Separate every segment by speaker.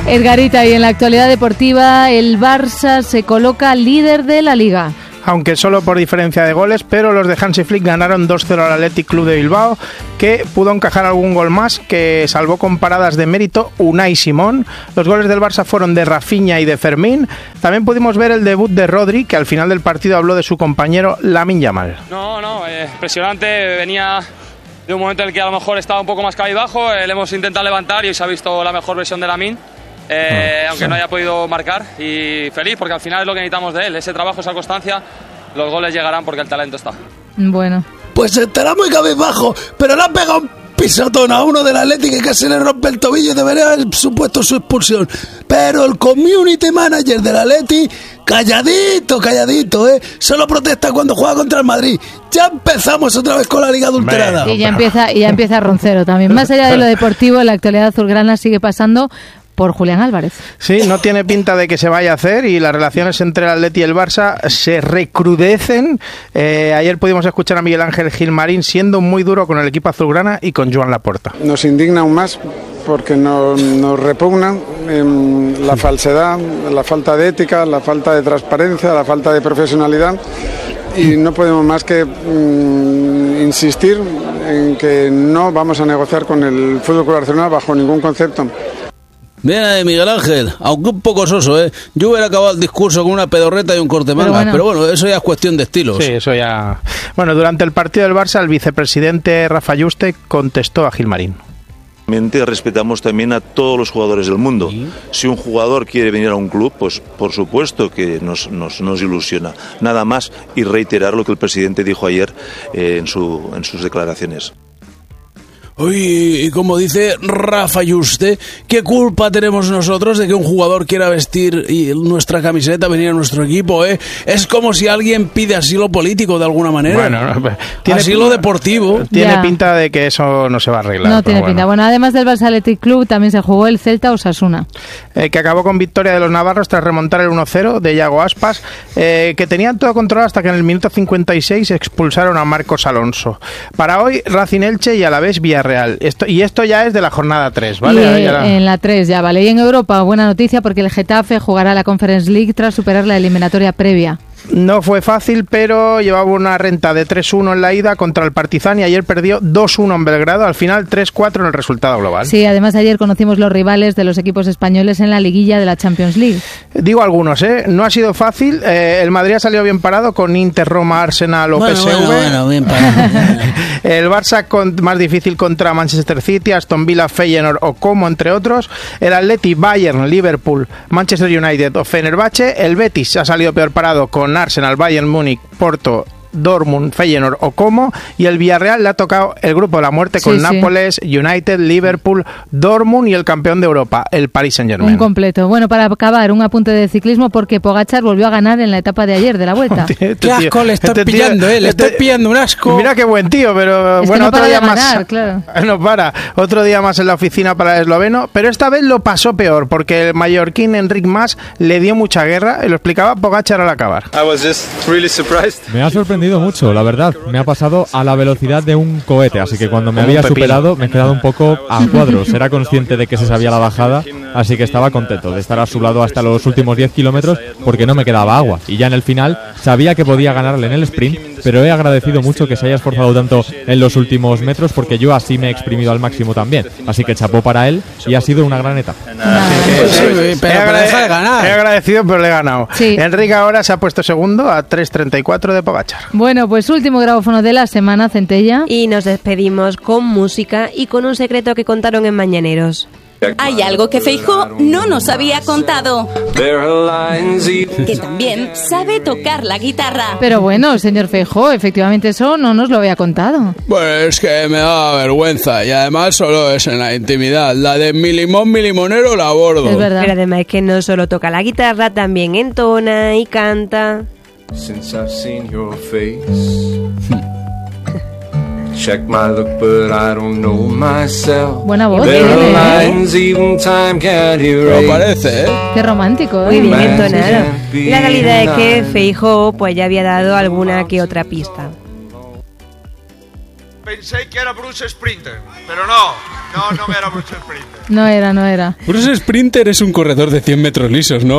Speaker 1: Edgarita, y en la actualidad deportiva, el Barça se coloca líder de la Liga.
Speaker 2: Aunque solo por diferencia de goles, pero los de Hansi Flick ganaron 2-0 al Athletic Club de Bilbao, que pudo encajar algún gol más, que salvó con paradas de mérito Unai Simón. Los goles del Barça fueron de Rafinha y de Fermín. También pudimos ver el debut de Rodri, que al final del partido habló de su compañero Lamine Yamal.
Speaker 3: Impresionante, venía de un momento en el que a lo mejor estaba un poco más cabizbajo, le hemos intentado levantar y se ha visto la mejor versión de Lamine. Aunque no haya podido marcar, y feliz porque al final es lo que necesitamos de él, ese trabajo, esa constancia. Los goles llegarán porque el talento está.
Speaker 1: Bueno,
Speaker 4: pues estará muy cabizbajo, pero le ha pegado un pisotón a uno del Atlético que casi le rompe el tobillo y debería haber supuesto su expulsión. Pero el community manager del Atlético, calladito, solo protesta cuando juega contra el Madrid. Ya empezamos otra vez con la liga adulterada.
Speaker 1: Y ya empieza Roncero también. Más allá de lo deportivo, la actualidad azulgrana sigue pasando por Julián Álvarez.
Speaker 2: Sí, no tiene pinta de que se vaya a hacer y las relaciones entre el Atleti y el Barça se recrudecen. Ayer pudimos escuchar a Miguel Ángel Gilmarín siendo muy duro con el equipo azulgrana y con Joan Laporta.
Speaker 5: Nos indigna aún más porque nos repugna la falsedad, la falta de ética, la falta de transparencia, la falta de profesionalidad, y no podemos más que insistir en que no vamos a negociar con el Fútbol Club Barcelona bajo ningún concepto.
Speaker 4: Bien ahí, Miguel Ángel, aunque un poco soso, Yo hubiera acabado el discurso con una pedorreta y un corte manga, pero bueno, eso ya es cuestión de estilos.
Speaker 2: Sí, eso ya... Bueno, durante el partido del Barça, el vicepresidente Rafa Yuste contestó a Gilmarín.
Speaker 6: Respetamos también a todos los jugadores del mundo. Si un jugador quiere venir a un club, pues por supuesto que nos ilusiona. Nada más, y reiterar lo que el presidente dijo ayer en sus declaraciones.
Speaker 4: Uy, y como dice Rafa Yuste, ¿qué culpa tenemos nosotros de que un jugador quiera vestir nuestra camiseta, venir a nuestro equipo, Es como si alguien pide asilo político de alguna manera.
Speaker 2: Bueno,
Speaker 4: asilo deportivo.
Speaker 2: Tiene pinta de que eso no se va a arreglar.
Speaker 1: No tiene pinta. Bueno, además del Barça Athletic Club, también se jugó el Celta Osasuna.
Speaker 2: Que acabó con victoria de los navarros tras remontar el 1-0 de Iago Aspas, que tenían todo controlado hasta que en el minuto 56 expulsaron a Marcos Alonso. Para hoy, Racing Elche y Alavés Villarreal. Esto ya es de la jornada 3, ¿vale?
Speaker 1: En la 3 ya, vale. Y en Europa, buena noticia porque el Getafe jugará la Conference League tras superar la eliminatoria previa.
Speaker 2: No fue fácil, pero llevaba una renta de 3-1 en la ida contra el Partizan y ayer perdió 2-1 en Belgrado, al final 3-4 en el resultado global.
Speaker 1: Sí, además ayer conocimos los rivales de los equipos españoles en la liguilla de la Champions League.
Speaker 2: Digo algunos, no ha sido fácil. El Madrid ha salido bien parado con Inter, Roma, Arsenal o PSV.
Speaker 4: Bueno, bien parado.
Speaker 2: El Barça más difícil contra Manchester City, Aston Villa, Feyenoord o Como, entre otros. El Atleti, Bayern, Liverpool, Manchester United o Fenerbahce. El Betis ha salido peor parado con Arsenal, Bayern Múnich, Porto, Dortmund, Feyenoord o Como, y el Villarreal le ha tocado el grupo de la muerte con Nápoles, United, Liverpool, Dortmund y el campeón de Europa, el Paris Saint-Germain.
Speaker 1: Un completo. Bueno, para acabar, un apunte de ciclismo porque Pogačar volvió a ganar en la etapa de ayer de la Vuelta.
Speaker 4: Qué asco le estoy pillando, le estoy pillando un asco.
Speaker 2: Mira qué buen tío, pero
Speaker 1: es
Speaker 2: bueno,
Speaker 1: que no
Speaker 2: otro día más.
Speaker 1: Ganar, claro.
Speaker 2: No para. Otro día más en la oficina para el esloveno, pero esta vez lo pasó peor porque el mallorquín Enric Mas le dio mucha guerra y lo explicaba Pogačar al acabar.
Speaker 7: Me ha sorprendido mucho, la verdad. Me ha pasado a la velocidad de un cohete, así que cuando me había superado me he quedado un poco a cuadros. Era consciente de que se sabía la bajada, así que estaba contento de estar a su lado hasta los últimos 10 kilómetros porque no me quedaba agua. Y ya en el final sabía que podía ganarle en el sprint, pero he agradecido mucho que se haya esforzado tanto en los últimos metros porque yo así me he exprimido al máximo también. Así que chapó para él y ha sido una gran etapa.
Speaker 2: He agradecido, pero le he ganado.
Speaker 1: Sí.
Speaker 2: Enrique ahora se ha puesto segundo a 3.34 de Pogačar.
Speaker 1: Bueno, pues último grabófono de la semana, Centella.
Speaker 8: Y nos despedimos con música y con un secreto que contaron en Mañaneros.
Speaker 9: Hay algo que Feijóo no nos había contado. Que también sabe tocar la guitarra.
Speaker 1: Pero bueno, señor Feijóo, efectivamente eso no nos lo había contado.
Speaker 4: Pues es que me da vergüenza y además solo es en la intimidad. La de mi limón, mi limonero la abordo.
Speaker 1: Es verdad.
Speaker 8: Pero además es que no solo toca la guitarra, también entona y canta.
Speaker 10: Since I've seen your face, check my look, but I don't know myself.
Speaker 1: Buena voz.
Speaker 10: There are lines even time can't erase.
Speaker 4: Me parece,
Speaker 1: Qué romántico,
Speaker 8: Muy bien entonado. La realidad es que Feijóo pues ya había dado alguna que otra pista.
Speaker 11: Pensé que era Bruce Sprinter, pero no era Bruce Sprinter.
Speaker 1: No era.
Speaker 12: Bruce Sprinter es un corredor de 100 metros lisos, ¿no?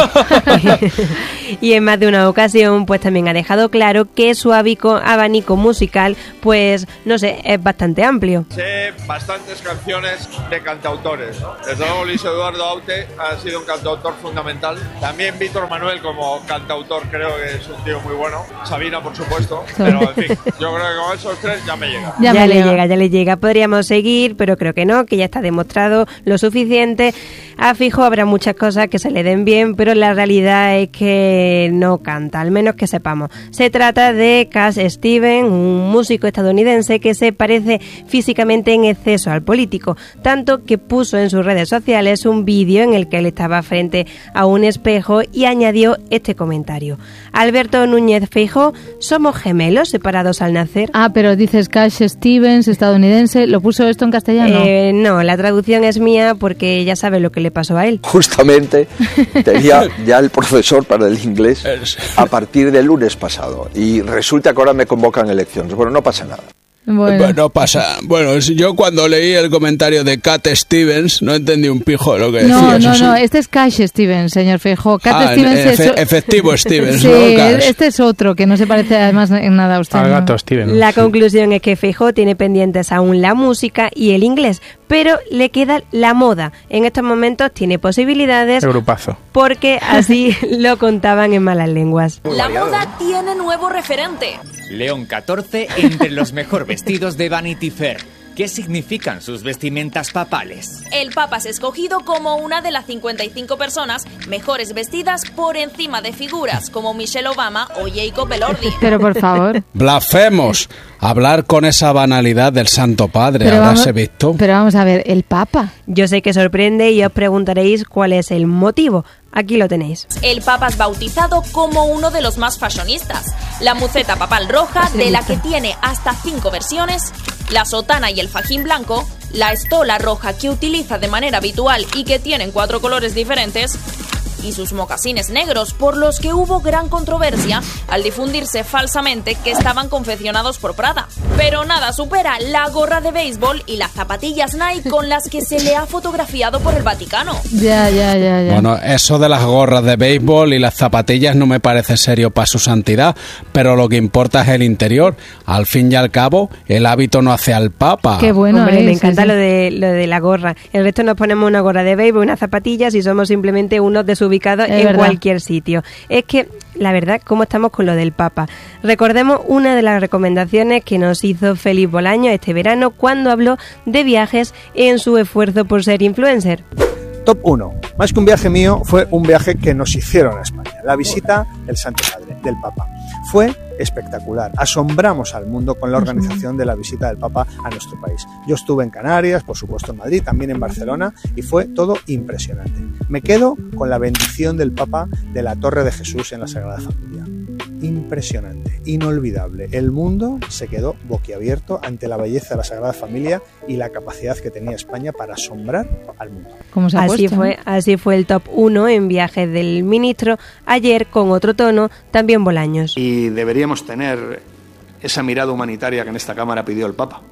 Speaker 8: Y en más de una ocasión, pues también ha dejado claro que su abanico musical, pues, no sé, es bastante amplio.
Speaker 11: Sé bastantes canciones de cantautores, ¿no? Desde luego Luis Eduardo Aute ha sido un cantautor fundamental. También Víctor Manuel como cantautor creo que es un tío muy bueno. Sabina, por supuesto. Pero, en fin, yo creo que con esos tres ya me llega.
Speaker 8: Ya le llega. Podríamos seguir, pero creo que no, que ya está demostrado lo suficiente. A Feijóo habrá muchas cosas que se le den bien, pero la realidad es que no canta, al menos que sepamos. Se trata de Cash Stevens, un músico estadounidense que se parece físicamente en exceso al político, tanto que puso en sus redes sociales un vídeo en el que él estaba frente a un espejo y añadió este comentario: Alberto Núñez Feijóo, ¿somos gemelos separados al nacer?
Speaker 1: Ah, pero dices Cash Stevens, estadounidense, ¿lo puso esto en castellano?
Speaker 8: No, la traducción es mía porque ya sabe lo que le pasó a él.
Speaker 13: Justamente tenía ya el profesor para el inglés a partir del lunes pasado y resulta que ahora me convocan elecciones. Bueno, no pasa nada.
Speaker 12: No pasa. Bueno, yo cuando leí el comentario de Cat Stevens no entendí un pijo de lo que decía.
Speaker 1: No, este es Cash Stevens, señor Feijóo. Cat Stevens es
Speaker 12: efectivo Stevens,
Speaker 1: sí,
Speaker 12: ¿no? Cash.
Speaker 1: Este es otro que no se parece además en nada a usted.
Speaker 2: Al gato Stevens.
Speaker 8: La conclusión es que Feijóo tiene pendientes aún la música y el inglés, pero le queda la moda. En estos momentos tiene posibilidades.
Speaker 2: El grupazo.
Speaker 8: Porque así lo contaban en Malas Lenguas.
Speaker 9: La moda tiene nuevo referente.
Speaker 14: León XIV entre los mejor vestidos de Vanity Fair. ¿Qué significan sus vestimentas papales?
Speaker 9: El Papa es escogido como una de las 55 personas mejores vestidas por encima de figuras como Michelle Obama o Jacob Elordi.
Speaker 1: Pero por favor.
Speaker 12: Blasfemos. Hablar con esa banalidad del Santo Padre, habráse visto.
Speaker 1: Pero vamos a ver, el Papa.
Speaker 8: Yo sé que sorprende y os preguntaréis cuál es el motivo. Aquí lo tenéis.
Speaker 9: El Papa es bautizado como uno de los más fashionistas. La muceta papal roja, de la que tiene hasta 5 versiones, la sotana y el fajín blanco, la estola roja que utiliza de manera habitual y que tienen 4 colores diferentes, y sus mocasines negros, por los que hubo gran controversia al difundirse falsamente que estaban confeccionados por Prada. Pero nada supera la gorra de béisbol y las zapatillas Nike con las que se le ha fotografiado por el Vaticano.
Speaker 1: Ya.
Speaker 12: Bueno, eso de las gorras de béisbol y las zapatillas no me parece serio para su santidad, pero lo que importa es el interior. Al fin y al cabo, el hábito no hace al Papa.
Speaker 1: Qué bueno.
Speaker 8: Hombre, me encanta lo de la gorra. El resto nos ponemos una gorra de béisbol, unas zapatillas y somos simplemente unos desubicados en verdad. Cualquier sitio. Es que, la verdad, ¿cómo estamos con lo del Papa? Recordemos una de las recomendaciones que nos hizo Félix Bolaños este verano cuando habló de viajes en su esfuerzo por ser influencer.
Speaker 15: Top 1. Más que un viaje mío, fue un viaje que nos hicieron a España. La visita del Santo Padre, del Papa. Fue espectacular. Asombramos al mundo con la organización de la visita del Papa a nuestro país. Yo estuve en Canarias, por supuesto en Madrid, también en Barcelona, y fue todo impresionante. Me quedo con la bendición del Papa de la Torre de Jesús en la Sagrada Familia. Impresionante, inolvidable. El mundo se quedó boquiabierto ante la belleza de la Sagrada Familia y la capacidad que tenía España para asombrar al mundo.
Speaker 8: Así fue el top 1 en viajes del ministro, ayer con otro tono, también Bolaños.
Speaker 15: Y deberíamos tener esa mirada humanitaria que en esta Cámara pidió el Papa.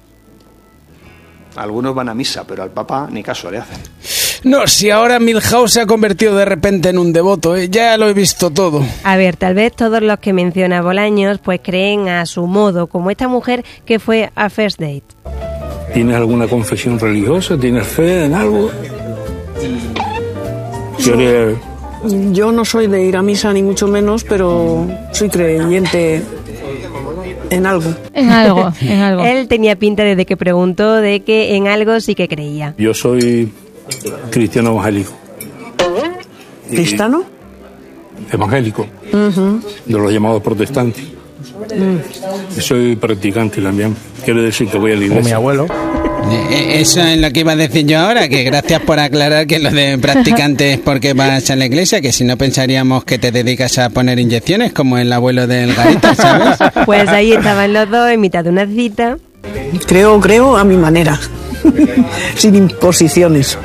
Speaker 15: Algunos van a misa, pero al Papa ni caso le hacen.
Speaker 12: No, si ahora Milhouse se ha convertido de repente en un devoto, ya lo he visto todo.
Speaker 8: A ver, tal vez todos los que menciona Bolaños pues creen a su modo, como esta mujer que fue a First Date.
Speaker 16: ¿Tienes alguna confesión religiosa? ¿Tienes fe en algo?
Speaker 17: Yo no soy de ir a misa ni mucho menos, pero soy creyente en algo.
Speaker 1: En algo.
Speaker 8: Él tenía pinta desde que preguntó de que en algo sí que creía.
Speaker 16: Yo soy cristiano evangélico.
Speaker 17: ¿Cristiano?
Speaker 16: Evangélico. De los llamados protestantes. Soy practicante también. Quiere decir que voy a la iglesia.
Speaker 2: Como mi abuelo.
Speaker 12: Eso es lo que iba a decir yo ahora, que gracias por aclarar que lo de practicante es porque vas a la iglesia, que si no pensaríamos que te dedicas a poner inyecciones como el abuelo del Garita, ¿sabes?
Speaker 8: Pues ahí estaban los dos en mitad de una cita.
Speaker 17: Creo a mi manera, sin imposiciones.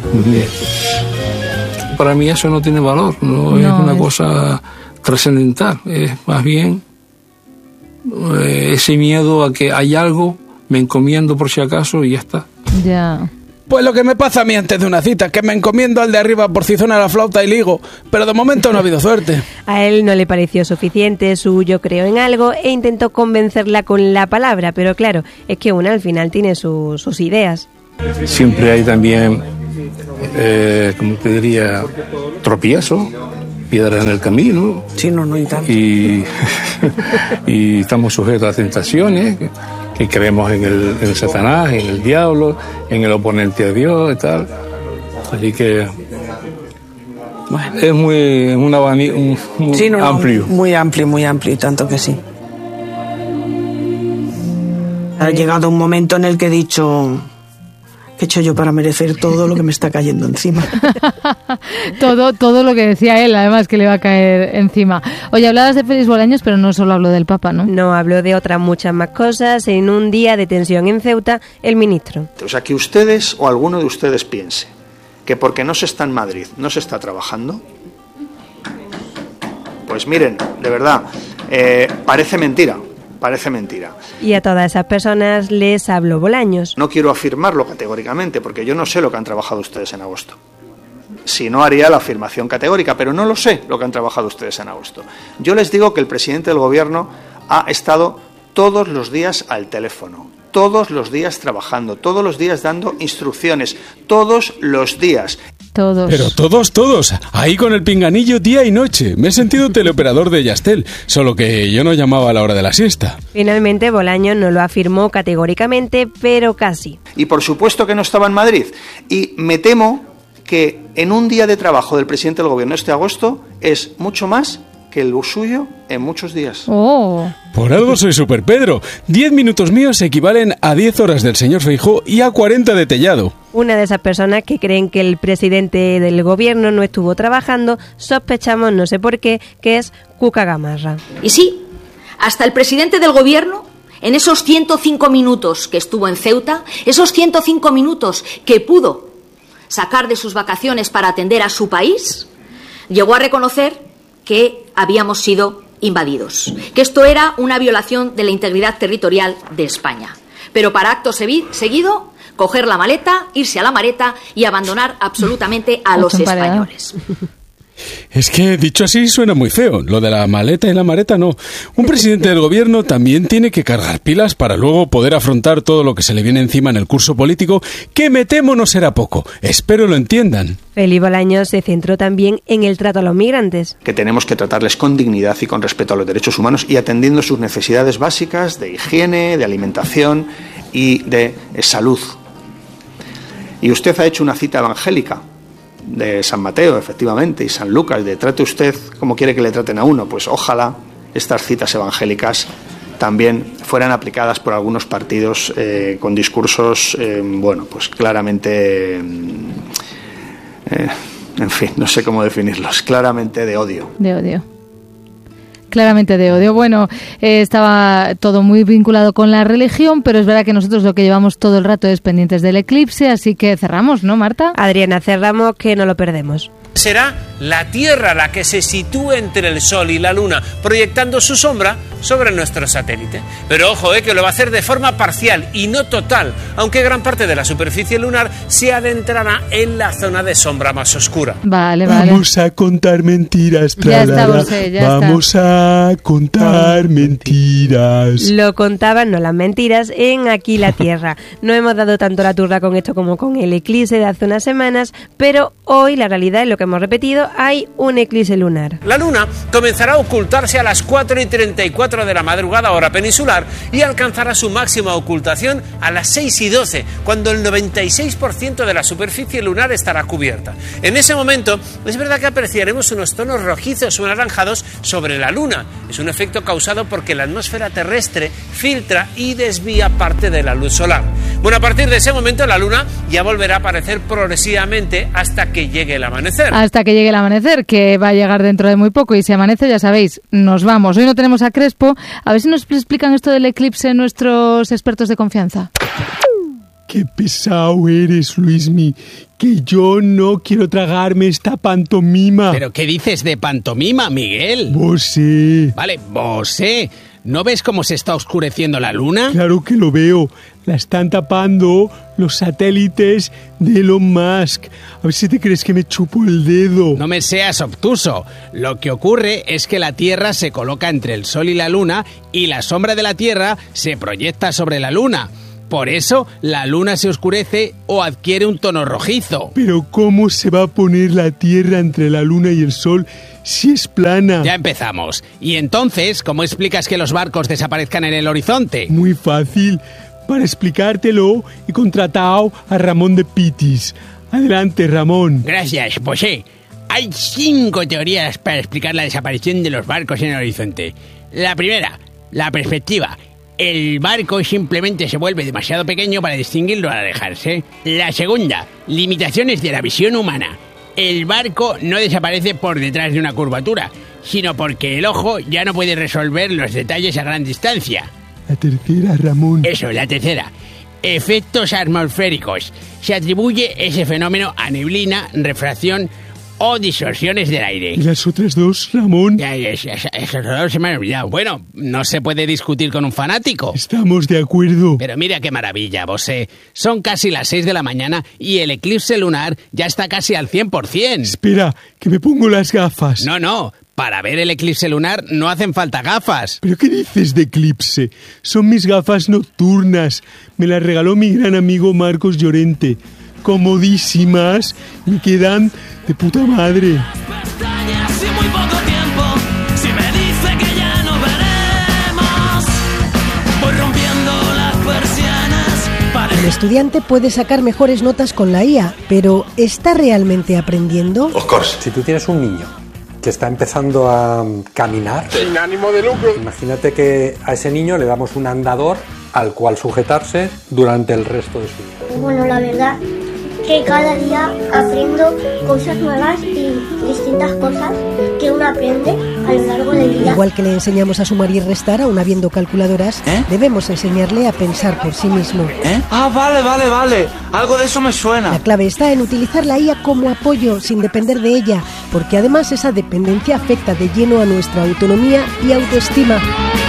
Speaker 16: Para mí eso no tiene valor, no es una cosa trascendental, es más bien ese miedo a que hay algo, me encomiendo por si acaso y ya está.
Speaker 1: Ya.
Speaker 12: Pues lo que me pasa a mí antes de una cita, que me encomiendo al de arriba por si suena la flauta y ligo, pero de momento no ha habido suerte.
Speaker 8: A él no le pareció suficiente su yo creo en algo e intentó convencerla con la palabra, pero claro, es que una al final tiene sus ideas.
Speaker 16: Siempre hay también, como te diría, tropiezos, piedras en el camino.
Speaker 17: Sí, no, y tanto.
Speaker 16: Y estamos sujetos a tentaciones, que creemos en el Satanás, en el diablo, en el oponente a Dios y tal. Así que bueno, es un abanico
Speaker 17: sí,
Speaker 16: amplio.
Speaker 17: Muy amplio, y tanto que sí. Ha llegado un momento en el que he dicho... ¿Qué he hecho yo para merecer todo lo que me está cayendo encima?
Speaker 1: todo lo que decía él, además, que le va a caer encima. Oye, hablabas de Félix Bolaños, pero no solo habló del Papa, ¿no?
Speaker 8: No, habló de otras muchas más cosas. En un día de tensión en Ceuta, el ministro.
Speaker 18: O sea, que ustedes o alguno de ustedes piense que porque no se está en Madrid, no se está trabajando. Pues miren, de verdad, parece mentira. Parece mentira.
Speaker 8: Y a todas esas personas les habló Bolaños.
Speaker 18: No quiero afirmarlo categóricamente, porque yo no sé lo que han trabajado ustedes en agosto. Si no, haría la afirmación categórica, pero no lo sé lo que han trabajado ustedes en agosto. Yo les digo que el presidente del gobierno ha estado todos los días al teléfono, todos los días trabajando, todos los días dando instrucciones, todos los días.
Speaker 1: Todos.
Speaker 19: Pero todos, ahí con el pinganillo día y noche. Me he sentido teleoperador de Yastel, solo que yo no llamaba a la hora de la siesta.
Speaker 8: Finalmente Bolaños no lo afirmó categóricamente, pero casi.
Speaker 18: Y por supuesto que no estaba en Madrid. Y me temo que en un día de trabajo del presidente del gobierno este agosto es mucho más que el suyo en muchos días.
Speaker 1: Oh.
Speaker 19: Por algo soy Super Pedro. 10 minutos míos equivalen a 10 horas del señor Feijóo y a 40 de Tellado.
Speaker 8: Una de esas personas que creen que el presidente del gobierno no estuvo trabajando, sospechamos, no sé por qué, que es Cuca Gamarra.
Speaker 20: Y sí, hasta el presidente del gobierno, en esos 105 minutos que estuvo en Ceuta, esos 105 minutos que pudo sacar de sus vacaciones para atender a su país, llegó a reconocer que habíamos sido invadidos, que esto era una violación de la integridad territorial de España. Pero para acto seguido, coger la maleta, irse a la maleta y abandonar absolutamente a los españoles.
Speaker 19: Es que dicho así suena muy feo. Lo de la maleta y la maleta no. Un presidente del gobierno también tiene que cargar pilas para luego poder afrontar todo lo que se le viene encima en el curso político, que me temo no será poco. Espero lo entiendan.
Speaker 8: Félix Bolaños se centró también en el trato a los migrantes.
Speaker 18: Que tenemos que tratarles con dignidad y con respeto a los derechos humanos y atendiendo sus necesidades básicas de higiene, de alimentación y de salud. Y usted ha hecho una cita evangélica de San Mateo, efectivamente, y San Lucas, de trate usted como quiere que le traten a uno. Pues ojalá estas citas evangélicas también fueran aplicadas por algunos partidos con discursos, bueno, pues claramente, en fin, no sé cómo definirlos, claramente de odio.
Speaker 1: De odio. Claramente de odio. Bueno, estaba todo muy vinculado con la religión, pero es verdad que nosotros lo que llevamos todo el rato es pendientes del eclipse, así que cerramos, ¿no, Marta?
Speaker 8: Adriana, cerramos, que no lo perdemos.
Speaker 21: Será la Tierra la que se sitúe entre el Sol y la Luna, proyectando su sombra sobre nuestro satélite. Pero ojo, que lo va a hacer de forma parcial y no total, aunque gran parte de la superficie lunar se adentrará en la zona de sombra más oscura.
Speaker 1: Vale.
Speaker 19: Vamos a contar mentiras, vamos a contar mentiras.
Speaker 8: Lo contaban, no las mentiras, en Aquí la Tierra. No hemos dado tanto la turra con esto como con el eclipse de hace unas semanas, pero hoy la realidad es lo que hemos repetido, hay un eclipse lunar.
Speaker 21: La luna comenzará a ocultarse a las 4:34 de la madrugada hora peninsular y alcanzará su máxima ocultación a las 6:12, cuando el 96% de la superficie lunar estará cubierta. En ese momento, es verdad que apreciaremos unos tonos rojizos o anaranjados sobre la luna. Es un efecto causado porque la atmósfera terrestre filtra y desvía parte de la luz solar. Bueno, a partir de ese momento la luna ya volverá a aparecer progresivamente hasta que llegue el amanecer.
Speaker 1: Hasta que llegue el amanecer, que va a llegar dentro de muy poco, y si amanece, ya sabéis, nos vamos. Hoy no tenemos a Crespo. A ver si nos explican esto del eclipse nuestros expertos de confianza.
Speaker 19: Qué pesado eres, Luismi, que yo no quiero tragarme esta pantomima.
Speaker 12: ¿Pero qué dices de pantomima, Miguel?
Speaker 19: Vosé.
Speaker 12: Vale, vosé. ¿No ves cómo se está oscureciendo la luna?
Speaker 19: Claro que lo veo. La están tapando los satélites de Elon Musk. A ver si te crees que me chupo el dedo.
Speaker 12: No me seas obtuso. Lo que ocurre es que la Tierra se coloca entre el Sol y la Luna y la sombra de la Tierra se proyecta sobre la Luna. Por eso, la luna se oscurece o adquiere un tono rojizo.
Speaker 19: Pero ¿cómo se va a poner la Tierra entre la luna y el sol si es plana?
Speaker 12: Ya empezamos. Y entonces, ¿cómo explicas que los barcos desaparezcan en el horizonte?
Speaker 19: Muy fácil. Para explicártelo, he contratado a Ramón de Pitis. Adelante, Ramón.
Speaker 12: Gracias, pues sí. Hay 5 teorías para explicar la desaparición de los barcos en el horizonte. La primera, la perspectiva. El barco simplemente se vuelve demasiado pequeño para distinguirlo al alejarse. La segunda, limitaciones de la visión humana. El barco no desaparece por detrás de una curvatura, sino porque el ojo ya no puede resolver los detalles a gran distancia.
Speaker 19: La tercera, Ramón.
Speaker 12: Eso, la tercera. Efectos atmosféricos. Se atribuye ese fenómeno a neblina, refracción o distorsiones del aire.
Speaker 19: ¿Y las otras 2, Ramón?
Speaker 12: Esos 2 se me han olvidado. Bueno, no se puede discutir con un fanático.
Speaker 19: Estamos de acuerdo.
Speaker 12: Pero mira qué maravilla, Bosé. Son casi las 6 de la mañana y el eclipse lunar ya está casi al 100%.
Speaker 19: Espera, que me pongo las gafas.
Speaker 12: No. Para ver el eclipse lunar no hacen falta gafas.
Speaker 19: ¿Pero qué dices de eclipse? Son mis gafas nocturnas. Me las regaló mi gran amigo Marcos Llorente. Comodísimas y quedan de puta madre.
Speaker 3: El estudiante puede sacar mejores notas con la IA, pero ¿está realmente aprendiendo?
Speaker 22: Of course. Si tú tienes un niño que está empezando a caminar,
Speaker 11: sin ánimo de lucro,
Speaker 22: imagínate que a ese niño le damos un andador al cual sujetarse durante el resto de su vida.
Speaker 23: Bueno, la verdad que cada día aprendo cosas nuevas y distintas cosas que uno aprende a lo largo del día.
Speaker 3: Igual que le enseñamos a sumar y restar, aún habiendo calculadoras, debemos enseñarle a pensar por sí mismo.
Speaker 24: Ah, vale. Algo de eso me suena.
Speaker 3: La clave está en utilizar la IA como apoyo, sin depender de ella, porque además esa dependencia afecta de lleno a nuestra autonomía y autoestima.